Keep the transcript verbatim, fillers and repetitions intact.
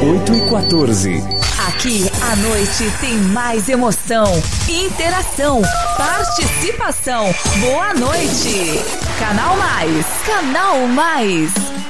oito e quatorze. Aqui a noite tem mais emoção, interação, participação. Boa noite. Canal Mais. Canal Mais.